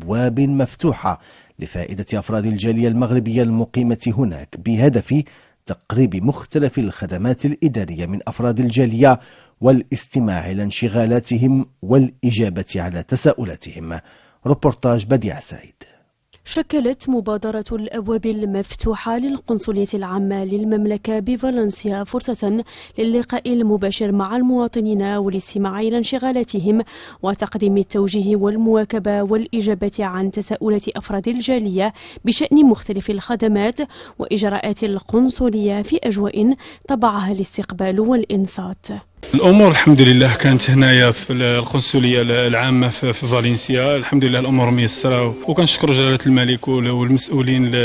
أبواب مفتوحة لفائدة أفراد الجالية المغربية المقيمة هناك، بهدف تقريب مختلف الخدمات الإدارية من أفراد الجالية والاستماع إلى انشغالاتهم والإجابة على تساؤلاتهم. روبورتاج بديع سعيد. شكلت مبادرة الأبواب المفتوحة للقنصلية العامة للمملكة بفالنسيا فرصة للقاء المباشر مع المواطنين والاستماع إلى انشغالاتهم وتقديم التوجيه والمواكبة والإجابة عن تساؤلات أفراد الجالية بشأن مختلف الخدمات وإجراءات القنصلية في أجواء طبعها الاستقبال والإنصات. الامور الحمد لله كانت هنايا في القنصليه العامه في فالنسيا، الحمد لله الامور ميسره، وكنشكر جلاله الملك والمسؤولين